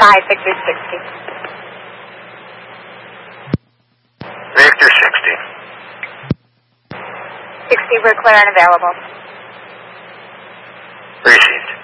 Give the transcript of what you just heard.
Victor 60. Victor 60. 60, we're clear and available. Received.